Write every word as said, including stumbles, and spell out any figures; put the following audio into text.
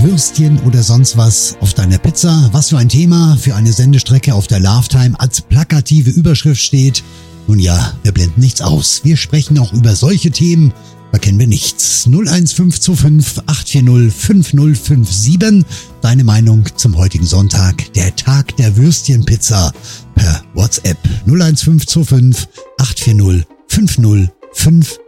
Würstchen oder sonst was auf deiner Pizza? Was für ein Thema für eine Sendestrecke auf der Lovetime als plakative Überschrift steht? Nun ja, wir blenden nichts aus. Wir sprechen auch über solche Themen. Da kennen wir nichts. null eins fünf zwei fünf acht vier null fünf null fünf sieben. Deine Meinung zum heutigen Sonntag, der Tag der Würstchenpizza, per WhatsApp null eins fünf zwei fünf acht vier null fünf null fünf